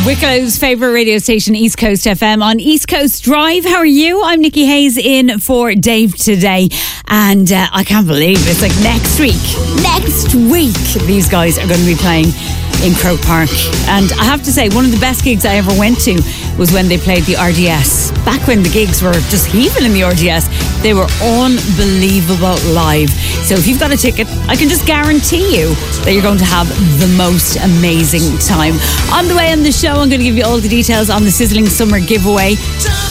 Wicklow's favourite radio station, East Coast FM on East Coast Drive. How are you? I'm Nikki Hayes in for Dave today. And I can't believe it's like next week, these guys are going to be playing in Croke Park. And I have to say, one of the best gigs I ever went to was when they played the RDS. Back when the gigs were just heaving in the RDS, they were unbelievable live. So if you've got a ticket, I can just guarantee you that you're going to have the most amazing time. On the way on the show, I'm going to give you all the details on the Sizzling Summer giveaway.